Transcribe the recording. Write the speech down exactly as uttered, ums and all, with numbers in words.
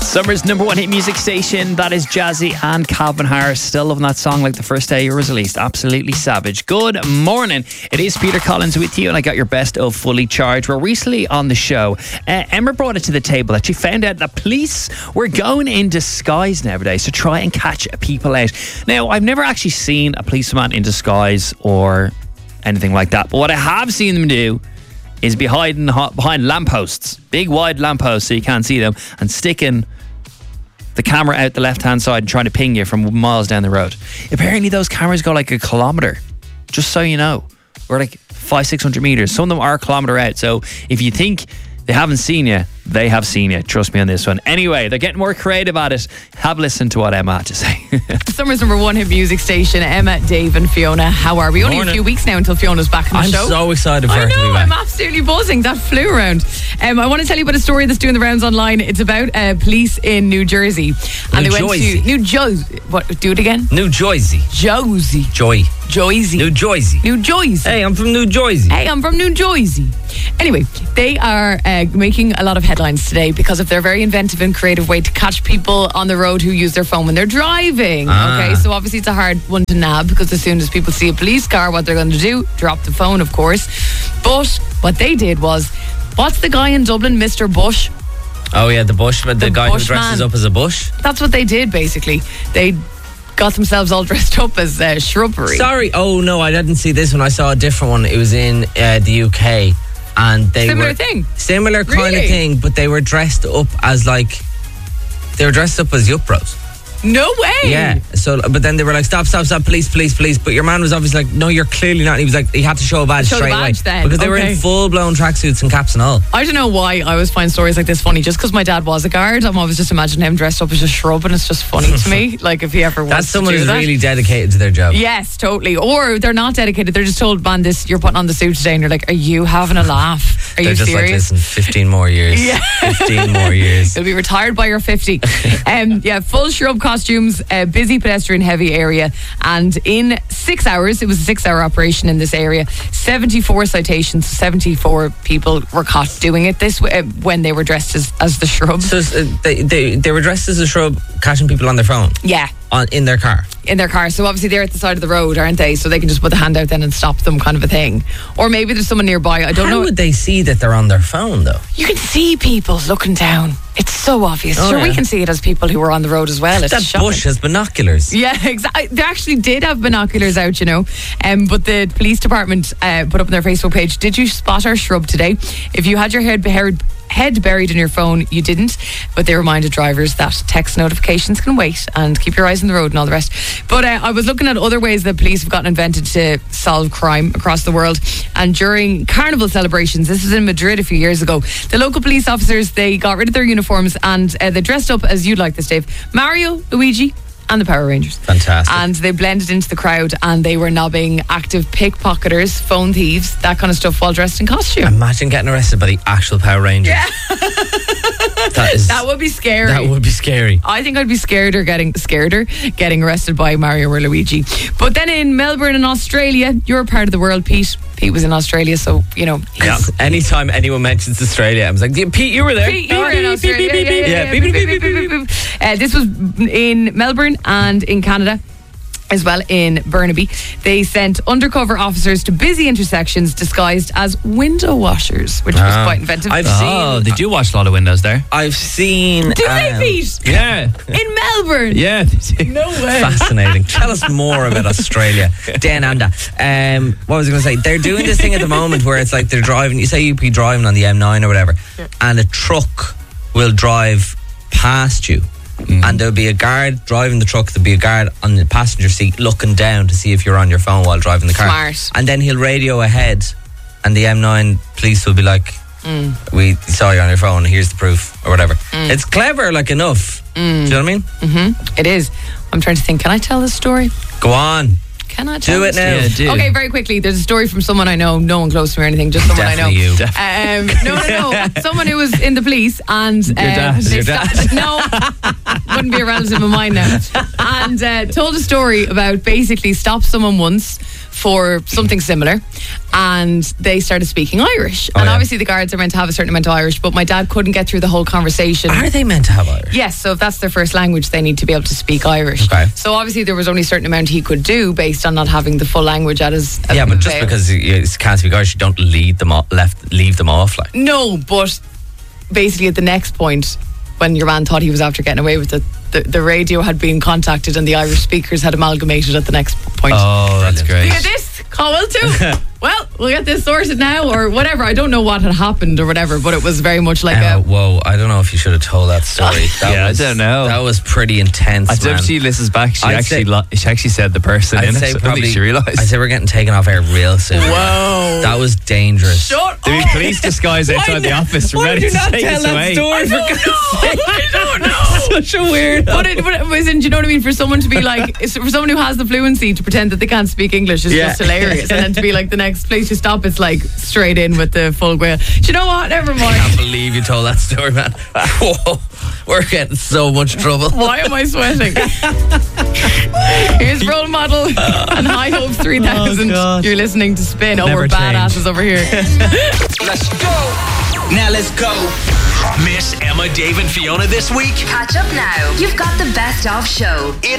Summer's number one hit music station, that is Jazzy and Calvin Harris. Still loving that song like the first day it was released. Absolutely savage. Good morning. It is Peter Collins with you, and I got your best of Fully Charged. Well, recently on the show, uh, Emma brought it to the table that she found out that police were going in disguise nowadays to try and catch people out. Now, I've never actually seen a policeman in disguise or anything like that, but what I have seen them do is be hiding behind lampposts, big wide lampposts so you can't see them, and sticking the camera out the left-hand side and trying to ping you from miles down the road. Apparently those cameras go like a kilometre, just so you know, or like five, six hundred metres. Some of them are a kilometre out, so if you think they haven't seen you, they have seen you. Trust me on this one. Anyway, they're getting more creative at it. Have a listen to what Emma had to say. Summer's number one hit music station. Emma, Dave and Fiona, how are we? Only Morning. a few weeks now until Fiona's back in the I'm show. I'm so excited for I her know, to be back. I'm absolutely buzzing. That flew around. Um, I want to tell you about a story that's doing the rounds online. It's about uh, police in New Jersey. And New they went Jersey. to New Jersey. What? Do it again? New Jersey. Jersey. Joy. Jersey. New Jersey. New Jersey. Hey, I'm from New Jersey. Hey, I'm from New Jersey. Anyway, they are uh, making a lot of headlines today because of their very inventive and creative way to catch people on the road who use their phone when they're driving. Ah. Okay, so obviously it's a hard one to nab because as soon as people see a police car, what they're going to do, drop the phone, of course. But what they did was, what's the guy in Dublin, Mister Bush? Oh yeah, the bush, but the, The guy bush who dresses man. up as a bush. That's what they did, basically. They got themselves all dressed up as uh, shrubbery. Sorry, oh no, I didn't see this one. I saw a different one. It was in uh, the U K, and they Similar were thing? similar kind Really? of thing, but they were dressed up as like they were dressed up as Yup Bros. No way! Yeah. So, but then they were like, stop, stop, stop, police, police, police. But your man was obviously like, no, you're clearly not. And he was like, he had to show a badge Show the straight badge away then, because they were okay. in full blown tracksuits and caps and all. I don't know why I always find stories like this funny. Just because my dad was a guard, I'm always just imagining him dressed up as a shrub, and it's just funny to me. Like if he ever was That's someone to do who's that. really dedicated to their job. Yes, totally. Or they're not dedicated. They're just told, man, this you're putting on the suit today, and you're like, are you having a laugh? Are They're you just serious? like, listen, fifteen more years. Yeah. fifteen more years. You'll be retired by your fifty. um, yeah, full shrub costumes, uh, busy pedestrian heavy area, and in six hours, it was a six-hour operation in this area. seventy-four citations, seventy-four people were caught doing it this way uh, when they were dressed as, as the shrub. So uh, they, they they were dressed as a shrub, catching people on their phone, Yeah. on in their car. In their car. So obviously they're at the side of the road, aren't they? So they can just put the hand out then and stop them, kind of a thing. Or maybe there's someone nearby. I don't How know. would they see that they're on their phone though? You can see people looking down. It's so obvious. Oh, sure, we yeah. can see it as people who are on the road as well. It's That shocking. bush has binoculars. Yeah, exactly. They actually did have binoculars out, you know. Um, but the police department uh, put up on their Facebook page, did you spot our shrub today? If you had your head buried, head buried in your phone, you didn't. But they reminded drivers that text notifications can wait and keep your eyes on the road and all the rest. But uh, I was looking at other ways that police have gotten invented to solve crime across the world. And during carnival celebrations, this was in Madrid a few years ago, the local police officers, they got rid of their uniforms and uh, they dressed up as you'd like this, Dave, Mario, Luigi and the Power Rangers. Fantastic. And they blended into the crowd and they were nobbing active pickpocketers, phone thieves, that kind of stuff while dressed in costume. Imagine getting arrested by the actual Power Rangers. Yeah. That is That would be scary. that would be scary. I think I'd be scared or getting scareder getting arrested by Mario or Luigi. But then in Melbourne in Australia, you're a part of the world, Pete. Pete was in Australia, so you know. Yeah. Anytime anyone mentions Australia, I was like, Pete, you were there. Pete, you were in Beep, beep, Australia. beep, beep, beep. Yeah, Yeah, yeah, beep, yeah. beep, beep, beep, beep, beep. Uh, this was in Melbourne and in Canada as well, in Burnaby. They sent undercover officers to busy intersections disguised as window washers, which was Ah. quite inventive. I've Oh, seen. they do watch a lot of windows there. I've seen. Do they, um, Pete? Yeah. In Melbourne? Yeah. No way. Fascinating. Tell us more about Australia. Dan Anda. Um, what was I going to say? They're doing this thing at the moment where it's like they're driving. You say you'd be driving on the M nine or whatever, and a truck will drive past you. Mm. And there'll be a guard driving the truck. There'll be a guard on the passenger seat looking down to see if you're on your phone while driving the car. Smart. And then he'll radio ahead, and the M nine police will be like, Mm. "We saw you on your phone. Here's the proof," or whatever. It's clever, like enough. Mm. Do you know what I mean? Mm-hmm. It is. I'm trying to think. Can I tell this story? Go on. Can I tell Do this it now. story? Yeah, do. Okay, very quickly. There's a story from someone I know, no one close to me or anything, just someone Definitely I know. you. Um, no, no, no. Someone who was in the police and uh, dad. they Your stopped- no, wouldn't be a relative of mine now. And uh, told a story about basically stopped someone once, for something similar, and they started speaking Irish. Oh, and yeah. obviously the guards are meant to have a certain amount of Irish, but my dad couldn't get through the whole conversation. Are they meant to have Irish? Yes, so if that's their first language, they need to be able to speak Irish. Okay. So obviously there was only a certain amount he could do based on not having the full language at his at Yeah, but just avail. because you can't speak Irish, you don't lead them off, left leave them off. Like, No, but basically at the next point, when your man thought he was after getting away with it, the, the radio had been contacted and the Irish speakers had amalgamated at the next point. Oh, that's great. Look at this, Cowell too. Well, we'll get this sorted now, or whatever. I don't know what had happened or whatever, but it was very much like uh, a. whoa, I don't know if you should have told that story. That Yeah, I was, don't know. That was pretty intense. I don't know man. if she listens back. She I'd actually, say- lo- she actually said the person I'd in say it. I don't probably. think she realised. I'd say we're getting taken off air real soon. Whoa. That was dangerous. Shut There'd be up. police disguise outside the office Why ready did you to not take tell us that away. story? I For don't God's know. sake? I don't know. Such a weird. But it, but it was in, do you know what I mean? For someone to be like, for someone who has the fluency to pretend that they can't speak English is Yeah. just hilarious. And then to be like, the next place you stop, it's like straight in with the full whale. Do you know what? Never I mind. can't believe you told that story, man. Whoa, we're getting so much trouble. Why am I sweating? Here's Role Model and High Hopes three thousand. Oh, God. You're listening to Spin. Oh, Never we're badasses over here. Let's go. Now let's go. Miss Emma, Dave, and Fiona this week. Catch up now. You've got the best of show. It's